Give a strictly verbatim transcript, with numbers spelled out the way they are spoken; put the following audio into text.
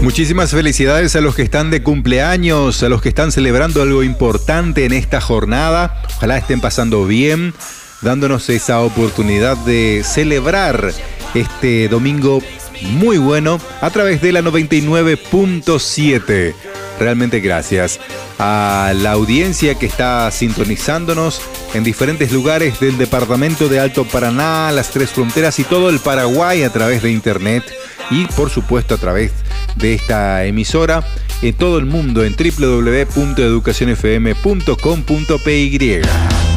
Muchísimas felicidades a los que están de cumpleaños, a los que están celebrando algo importante en esta jornada. Ojalá estén pasando bien, dándonos esa oportunidad de celebrar este domingo muy bueno a través de la noventa y nueve punto siete. Realmente gracias a la audiencia que está sintonizándonos en diferentes lugares del departamento de Alto Paraná, las Tres Fronteras y todo el Paraguay a través de internet y por supuesto a través de esta emisora en todo el mundo en doble u doble u doble u punto educación f m punto com punto p y.